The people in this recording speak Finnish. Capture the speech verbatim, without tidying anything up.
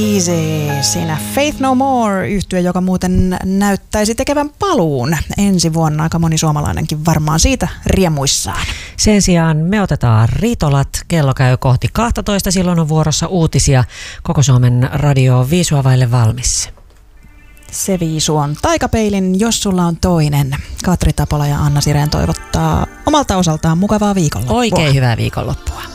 Easy, siinä Faith No More -yhtye, joka muuten näyttäisi tekevän paluun ensi vuonna. Aika moni suomalainenkin varmaan siitä riemuissaan. Sen sijaan me otetaan Ritolat. Kello käy kohti kaksitoista. Silloin on vuorossa uutisia. Koko Suomen radio on viisua vaille valmis. Se viisu on Taikapeilin Jos sulla on toinen. Katri Tapola ja Anna Sireen toivottaa omalta osaltaan mukavaa viikonloppua. Oikein hyvää viikonloppua.